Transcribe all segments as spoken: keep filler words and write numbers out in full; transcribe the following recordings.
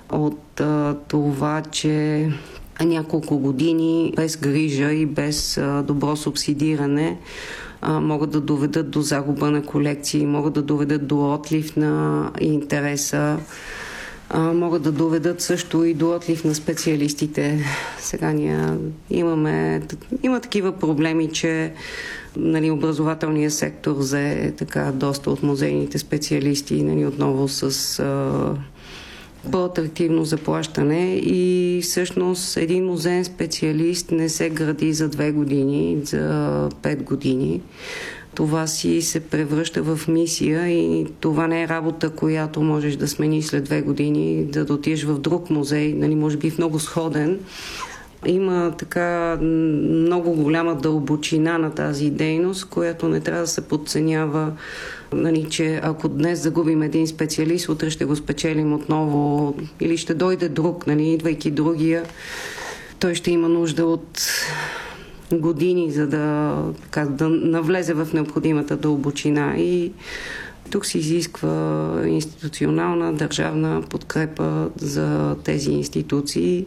от а, това, че няколко години без грижа и без а, добро субсидиране а, могат да доведат до загуба на колекции, могат да доведат до отлив на интереса, а, могат да доведат също и до отлив на специалистите. Сега ние имаме, има такива проблеми, че нали, образователният сектор взе така доста от музейните специалисти, нали, отново с а, по-атрактивно заплащане и всъщност един музеен специалист не се гради за две години, за пет години. Това си се превръща в мисия и това не е работа, която можеш да смениш след две години, да, да отидеш в друг музей, нали, може би в много сходен. Има така много голяма дълбочина на тази дейност, която не трябва да се подценява, нали, че ако днес загубим един специалист, утре ще го спечелим отново или ще дойде друг, нали, идвайки другия, той ще има нужда от години, за да, така, да навлезе в необходимата дълбочина и тук се изисква институционална държавна подкрепа за тези институции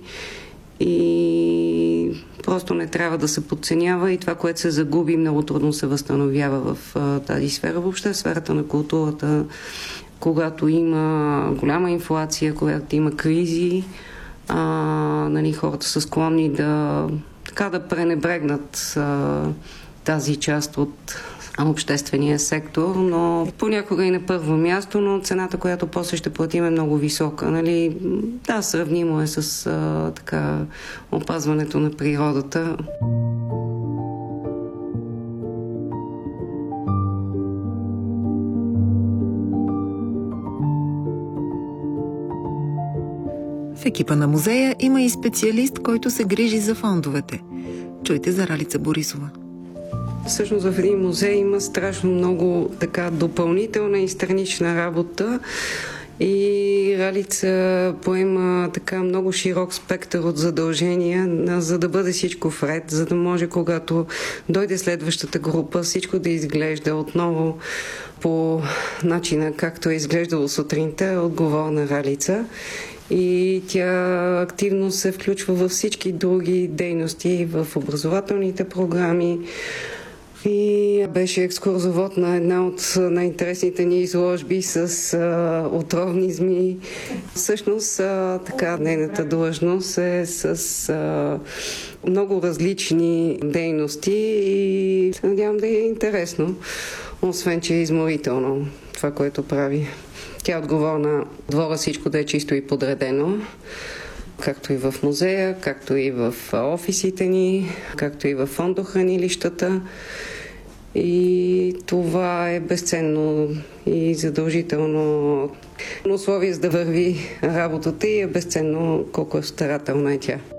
и просто не трябва да се подценява и това, което се загуби, много трудно се възстановява в а, тази сфера. Въобще в сферата на културата, когато има голяма инфлация, когато има кризи, а, нали, хората са склонни да, така, да пренебрегнат а, тази част от обществения сектор, но понякога и на първо място, но цената, която после ще платим е много висока. Нали? Да, сравнимо е с а, така, опазването на природата. В екипа на музея има и специалист, който се грижи за фондовете. Чуйте за Ралица Борисова. Всъщност в един музей има страшно много така допълнителна и странична работа и Ралица поема така много широк спектър от задължения, за да бъде всичко вред, за да може когато дойде следващата група всичко да изглежда отново по начина, както е изглеждало сутринта, отговорна Ралица. И тя активно се включва във всички други дейности, в образователните програми. И беше екскурзовод на една от най-интересните ни изложби с а, отровни змии. Всъщност, а, така, нейната длъжност е с а, много различни дейности и се надявам да е интересно, освен че е изморително това, което прави. Тя е отговорна двора всичко да е чисто и подредено, както и в музея, както и в офисите ни, както и в фондохранилищата. И това е безценно и задължително условие за да върви работата и е безценно колко е старателна е тя.